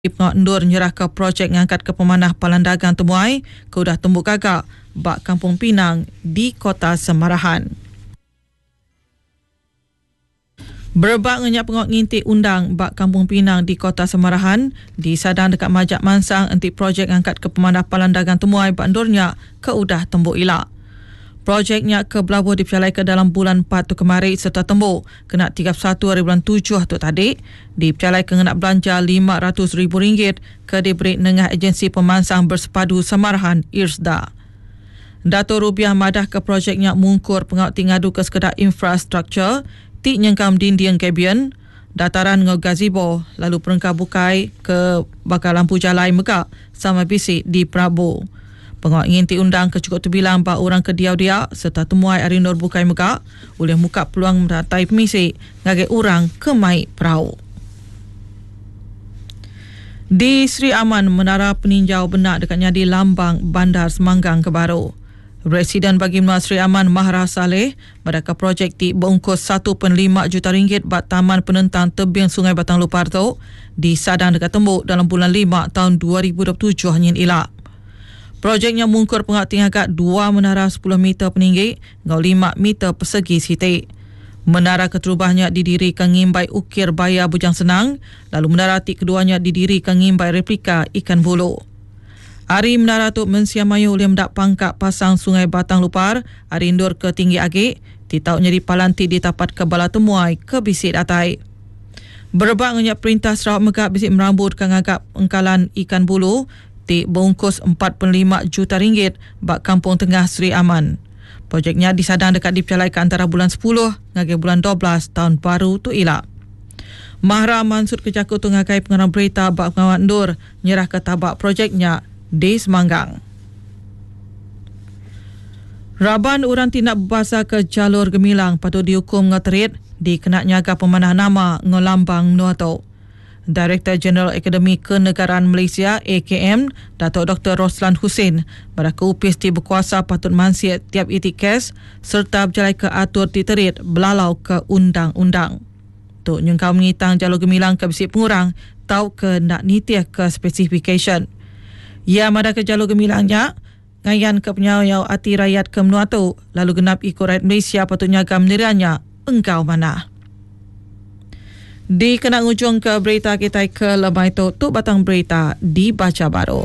Pengawal Ndur nyerah ke projek ngangkat ke pemanah Palan Dagang Temuai ke udah tembuk gagak bak Kampung Pinang di Kota Semarahan. Berbak ngenyak pengawal ngintik undang bak Kampung Pinang di Kota Semarahan disadang dekat Majak Mansang anti projek ngangkat ke pemanah Palan Dagang Temuai bak Ndurnya ke udah tembuk ilak. Projeknya ke Belabuh dipercayai ke dalam bulan 4 tu kemarin serta tembuk kena 31 hari bulan 7 tu tadi dipercayai ke nak belanja RM500,000 ke diberi nengah agensi pemansang bersepadu Semarahan IRSDA. Dato' Rubiah madah ke projeknya mungkur pengawal tingadu ke sekedar infrastruktur tik nyengkam dinding kabion dataran ngau gazebo lalu perengkah bukai ke bakal lampu jalai megak sama bisik di Prabu. Pengawal nginti undang ke cukup terbilang bak orang ke diau-diau serta temuai ari nur bukai megak boleh muka peluang meratai pemisik ngagai orang ke mai perahu. Di Sri Aman, menara peninjau benak dekatnya di Lambang Bandar Semanggang Kebaru. Residen bagi Menua Sri Aman Mahra Saleh badaka projek ti berungkos RM1.5 juta bak Taman Penentang Tebing Sungai Batang Lupar tu disadang dekat tembuk dalam bulan 5 tahun 2027 nyin ilak. Projeknya mungkur pengawal tingkat 2 menara 10 meter peninggi ngau 5 meter persegi sitik. Menara keterubahnya didirikan ngimbai ukir bayar bujang senang, lalu menara tik keduanya didirikan ngimbai replika ikan bulu. Hari menara tu mensiamayu oleh mendak pangkat pasang Sungai Batang Lupar, hari indur ke tinggi agik, titau nyeri palanti ditapat ke bala temuai ke bisik datai. Berbak ngenyak perintah Sarawak Megak bisik merambut kangagap engkalan ikan bulu, tik berungkus RM4.5 juta bak Kampung Tengah Sri Aman. Projeknya disadang dekat dipercayai ke antara bulan 10 ngagai bulan 12 tahun baru tu ilak. Mahra Mansud Kejaku tu ngagai pengarang berita bak pengawal Ndur nyerah ke tabak projeknya di Semanggang. Raban orang tindak berbahasa ke jalur gemilang patut dihukum ngaterit dikena nyaga pemanah nama ngolambang Nuato. Director General Akademi Kenegaraan Malaysia AKM Dato' Dr. Roslan Hussein beraka upis di berkuasa patut mansiat tiap itik kes serta berjalai ke atur diterit belalau ke undang-undang. Tok nyengkau mengitang jalur gemilang ke bisik pengurang tau ke nak nitiah ke specification. Ia madah ke jalur gemilangnya ngayan ke penyayau hati rakyat ke menua tu lalu genap ikut rakyat Malaysia patutnya agam niranya engkau mana. Di kenang ujung ke berita kita ke lebih tu batang berita dibaca baru.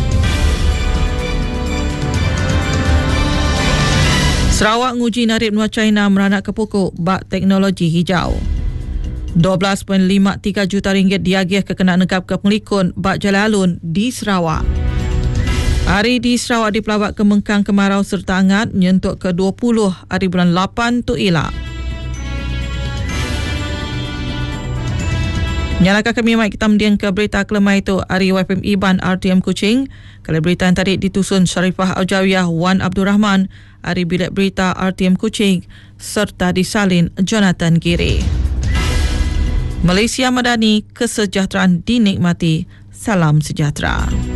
Sarawak nguji narik menua China meranak ke pokok bak teknologi hijau. RM12.53 juta diagih ke kena negap ke pengelikun bak jalan alun di Sarawak. Hari di Sarawak dipelabak ke mengkang kemarau serta angat nyentuk ke 20 hari bulan 8 tu ilak. Nyalakan kami mai kita mendiang ke berita kelemah itu Ari YPM Iban RTM Kuching. Kalau berita yang tadi ditusun Syarifah Aljawiyah Wan Abdul Rahman, Ari Bilik Berita RTM Kuching serta disalin Jonathan Giri. Malaysia Madani, kesejahteraan dinikmati. Salam sejahtera.